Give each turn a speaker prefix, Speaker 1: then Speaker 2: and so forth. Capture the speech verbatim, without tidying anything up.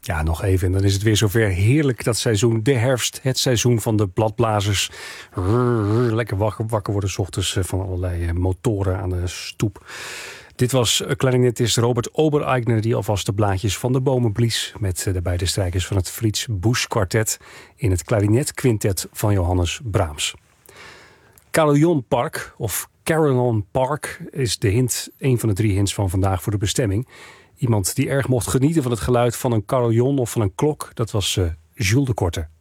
Speaker 1: Ja, nog even en dan is het weer zover. Heerlijk dat seizoen, de herfst, het seizoen van de bladblazers. Lekker wakker, wakker worden 's ochtends van allerlei motoren aan de stoep. Dit was klarinetist Robert Obereigner die alvast de blaadjes van de bomen blies met de beide strijkers van het Fritz Busch kwartet in het klarinetquintet van Johannes Brahms. Carillon Park of Carillon Park is de hint, een van de drie hints van vandaag voor de bestemming. Iemand die erg mocht genieten van het geluid van een carillon of van een klok, dat was uh, Jules de Korte.